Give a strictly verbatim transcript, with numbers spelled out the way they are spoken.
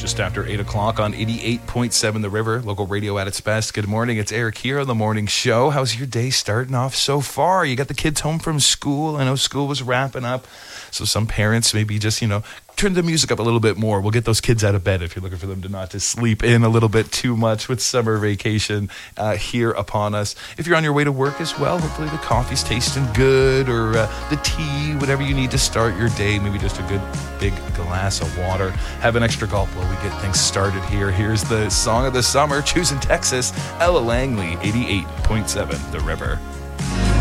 just after eight o'clock on eighty-eight point seven The River, local radio at its best. Good morning, it's Eric here on The Morning Show. How's your day starting off so far? You got the kids home from school. I know school was wrapping up, so some parents maybe just, you know, turn the music up a little bit more. We'll get those kids out of bed if you're looking for them to not to sleep in a little bit too much with summer vacation uh, here upon us. If you're on your way to work as well, hopefully the coffee's tasting good, or uh, the tea, whatever you need to start your day. Maybe just a good big glass of water. Have an extra gulp while we get things started here. Here's the song of the summer, Choosing Texas, Ella Langley, eighty-eight point seven The River.